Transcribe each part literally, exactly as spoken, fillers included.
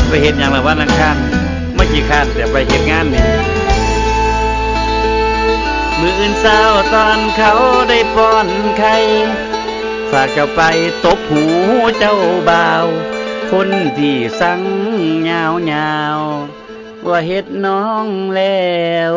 ไปเห็นอย่างละวันอังคารไม่กี่คาดแต่ไปเห็นงานนี่มืออื่นเช้าตอนเขาได้ป้อนไข่ฝากเจ้าไปตบหูเจ้าบ่าวคนที่สั่งยาวยาวว่าเฮ็ดน้องแล้ว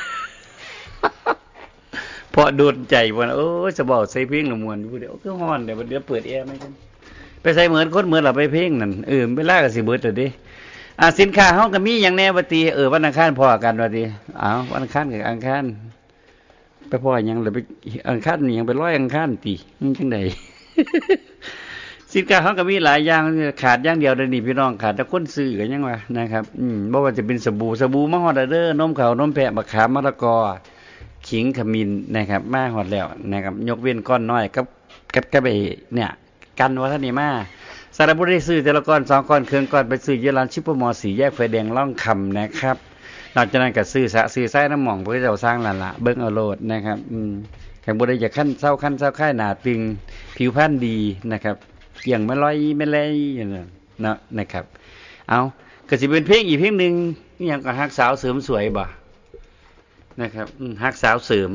พอโดนใจวันโอ้จะบอกใส่เพลงละมวนพูดเดี๋ยวก็ฮ้อนเดี๋ยวเดี๋ยวเปิดแอร์ไหมกันไปใส่เหมือนคนเหมือนเราไปเพลงนั่นเออเวลาก็สิเบิดแต่ดิอ่ะสินค้าเฮาก็มีอย่างแน่บัดนี้เออวันอังคารพอกันบัดนี้อ้าววันอังคารกับอังคารไปพอหยังเลยไปอังคารนี่ยังไปร้อยอังคารติมันจังได๋สินค้าเฮาก็มีหลายอย่างขาดอย่างเดียวเดี๋ยวนี้พี่น้องขาดแต่คนซื้อก็ยังว่านะครับอืมบ่ว่าจะเป็นสบู่สบู่มาฮอดเด้อนมข้าวนมแพะมะขามมะละกอขิงขมิ้นนะครับมาฮอดแล้วนะครับยกเว้นก้อนน้อยกับกับกับไอ้เนี่ยกันว่าท่านนี่มาสระบุรีซื้อแต่ละก้อนสองก้อนเครื่องก้อนไปซื้อเยอรันชิปเปอร์มอสี่แยกไฟแดงล่องคำนะครับนอกจากนั้นก็ซื้อสะซื้อไส้น้ำหม่องเพื่อจะสร้างหลานละเบิ้งเอาโลดนะครับอืมแข่งบุรีจะขั้นเศร้าขั้นเศร้าค่ายหนาตึงผิวพรรณดีนะครับเกี่ยงไม่ลอยไม่แลยอย่างนั้นเนาะนะครับเอาก็สิเป็นเพลงอีกเพลงหนึ่งนี่ยังกับฮักสาวเสริมสวยบ่นะครับฮักสาวเสริม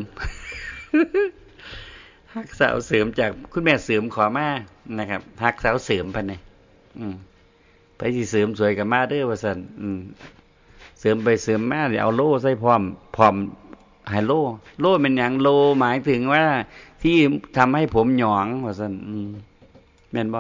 ฮักสาวเสริมจากคุณแม่เสริมขอมานะครับฮักสาวเสริมพันเนี่ยอืมไปสิเสริมสวยกับมาเด้อว่าซั่นอืมเสริมไปเสริมมาเนี่ยเอาโล่ใส่พร้อมพร้อมให้โล่โล่เป็นหยังโล่หมายถึงว่าที่ทำให้ผมหยองว่าซั่นอืมแม่นบ่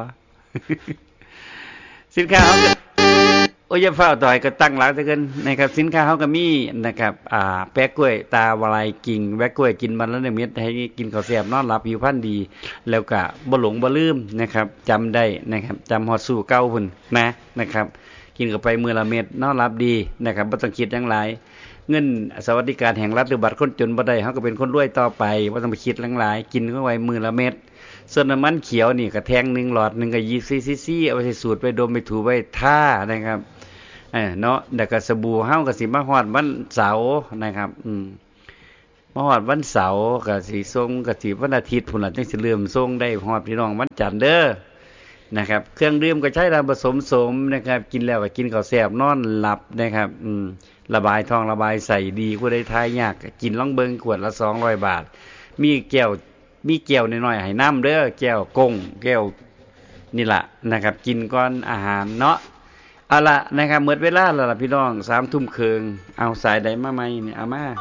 สินค้าเฮาก็โอ้ยอย่าฟ้าวต่อยก็ตั้งหลักซะเกินนะครับสินค้าเฮาก็มีนะครับอ่าแปะกล้วยตาวลายกิ่งแปะกล้วยกินวันละหนึ่งเม็ดให้กินข้าวแซ่บนอนหลับผิวพรรณดีแล้วก็บ่หลงบ่ลืมนะครับจำได้นะครับจำฮอดสู่เก่าพุ่นนะนะครับกินเข้าไปมื้อละเม็ดนอนหลับดีนะครับบ่ต้องคิดหยังหลายเงินสวัสดิการแห่งรัฐหรือบัตรคนจนบ่ได้เฮาก็เป็นคนรวยต่อไปบ่ต้องไปคิดหยังหลายกินเข้าไว้มื้อละเม็ดส่วนน้ำมันเขียวนี่ก็แทงหนึ่งหลอดหนึ่งก็ยี่สิบซีซีเอาไปสูตรไปดมไปถูไปท่านะครับเออเนาะแล้วก็สบู่เฮาก็สิมาฮอดวันเสาร์นะครับอืมมาฮอดวันเสาร์ก็สิส่งก็สิวันอาทิตย์พุ่นล่ะจังสิเริ่มส่งได้ฮอดพี่น้องวันจันทร์เด้อนะครับเครื่องดื่มก็ใช้น้ำผสมสมนะครับกินแล้วก็กินข้าวแซ่บนอนหลับนะครับอืมระบายท้องระบายใส่ดีผู้ใดทายยากกินลองเบิ่งขวดละสองร้อยบาทมีแก้วมีแก้วน้อยๆให้น้ำเด้อแก้วกงแก้วนี่ล่ะนะครับกินก่อนอาหารเนาะเอาล่ะนะครับหมดเวลาแล้วล่ะพี่น้องสามทุ่มครึ่งเอาสายใดมาใหม่นี่เอามา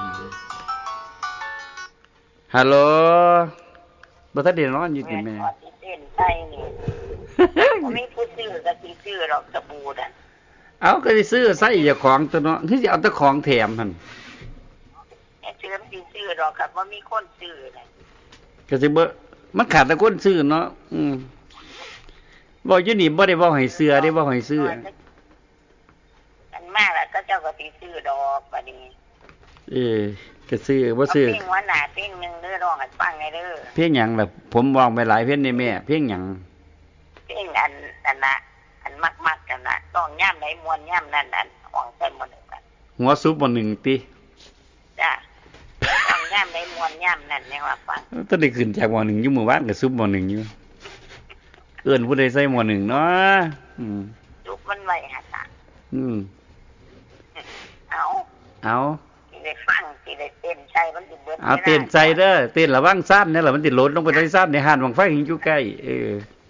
ฮัลโหลบ่ทันได้นอนอยู่ติแม่เต้นไปนี่บ่มีผู้ซื้อก็สิซื้อดอกสบู่นั่นเอาก็สิซื้อใส่เจ้าของตัวเนาะคือสิเอาแต่ของแถมหั่นไอ้ซื้อสิซื้อดอกครับบ่มีคนซื้อน่ะก็สิบ่มันขาดแต่คนซื้อเนาะอืมบ่อยู่นี่บ่ได้เว้าให้เชื่อได้เว้าให้ซื้ออันมาแล้วก็เจ้าก็สิซื้อดอกบัดนี้เออก็ซื้อบ่ซื้อเพลงว่าหน้าเพลงนึงเด้อร้องให้ฟังให้เด้อเพลงหยังล่ะผมวางไปหลายเพลงนี่แม่เพลงหยังเพลงอันอันน่ะอันมักๆกันน่ะต้องย่ำไหนมวนย่ำนั้นอันออกใส่หมดนึงกันหัวซุปบ่หนึ่งติจ้ะต้องย่ำไหนมวนย่ำนั้นแนวว่าฟังตอนได้ขึ้นจากหม้อหนึ่งอยู่มื้อวานก็ซุปหม้อหนึ่งอยู่เอิ้นผู้ใดใส่หม้อหนึ่งเนาะอืมซุปมันไว้หาตาอืมเอาเอาสิได้ฟังสิได้เต้นใส่มันสิเบิดเอาเต้นใส่เด้อเต้นระวังซ่านเนี่ยล่ะมันสิหล่นลงไปในซ่านในหาดบังไฟอยู่ใกล้เออ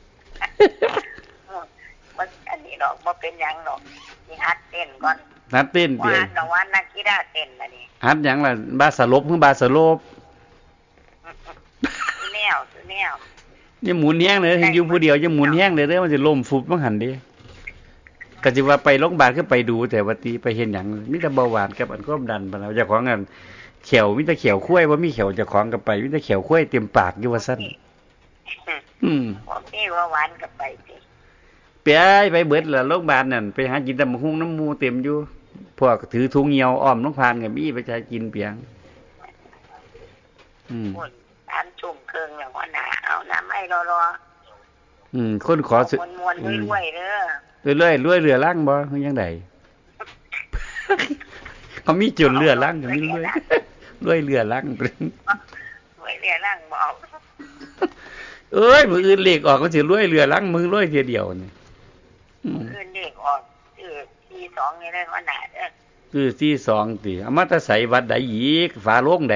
มันอันนี้ดอกบ่เป็นหยังดอกสิหัดเต้นก่อนหัดเต้นเด้อว่าดอกว่านักกีฬาเต้นล่ะนี่หัดหยังล่ะบาสลบคือบาสลบแนวแนวอย่าหมุนแฮงเลยอยู่ผู้เดียวอย่าหมุนแฮงเลยเด้อมันสิล้มฟุบบ่หั่นเด้ก็สิว่าไปโรงพยาบาลคือไปดูแต่ว่าติไปเฮ็ดหยังมีแต่เบาหวานกับอันความดันปานเจ้าของอันเขียวมีแต่เขียวข้วยบ่มีเขียวเจ้าของก็ไปมีแต่เขียวข้วยเต็มปากอยู่ว่าซั่นอืมบ่มีว่าหวานก็ไปสิไปไปเบิดล่ะโรงพยาบาลนั่นไปหากินตำบักหุ่งน้ำหมูเต็มอยู่พวกถือถุงเหี่ยวอ้อมน้องพานก็มีไปใช้กินเปียงอืมตามจุ่มเครื่องอย่างว่าหนาเอาน้ำให้รอๆอืมคนขอสิมวนๆรวยๆเด้อเรื่อยๆรวยเรือล่างบ่คือจังได๋เขามีจุดเรือล่างก็มีรวยรวยเรือล่างรวยเรือล่างบ่เอ้ยมื้ออื่นเลขออกก็สิรวยเรือล่างมือรวยเทียเดียวนี่มื้ออื่นเลขออกชื่อที่สองนี่เลยว่าหนาเด้อคือที่สองติเอามาแตะใส่วัดใดอีกฝาโลงใด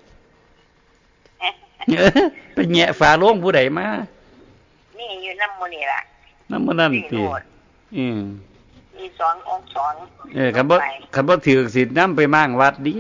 ไปแงะฝาโลงผู้ใดมานี่อยู่น้ำมูนี่ล่ะน้ำมันนั่นติอืมที่สององค์สองเออคันบ่คันบ่ถือสินำไปมั่งวัดดิ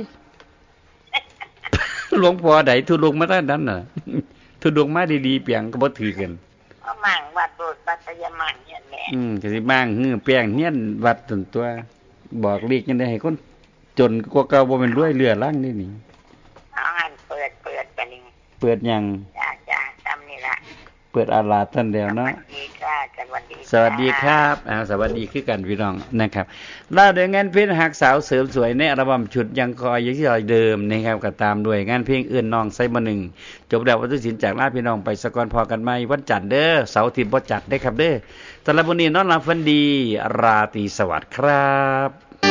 หลวงพ่อใดทุดงมาด้านนั้นน่ะทุดงมาดีๆเปียงก็บ่ถือกันเอามั่งวัดโบสถ์ปัตยมั่งเนี่ยแหละอืมก็สิมั่งฮื้อแป้งเฮียนวัดส่วนตัวบอกเลขจังได๋ให้คนจนกว่าเก่าบ่แม่นรวยเรือล่างนี่นี่เอาหันเปิดเปิดปะนี่เปิดหยังจ้าๆจำนี่ล่ะเปิดอาลาท่านแล้วเนาะสวัสดีค่ะสวัสดีสวัสดีครับอ่าสวัสดีคือกันพี่น้องนะครับล่าด้วยงานเพลงหักสาวเสริมสวยในอัลบั้มชุดยังคอยอยู่ที่รอยเดิมนะครับก็ตามด้วยงานเพลงเอื้อนน้องไซบ่หนึ่งจบแล้ววัตถุศิลป์จากลาพี่น้องไปสกอนพอกันใหม่วันจันทร์เด้อเสาร์อาทิตย์บ่จัดได้ครับเด้อสำหรับวันนี้นอนหลับฝันดีราตรีสวัสดิ์ครับ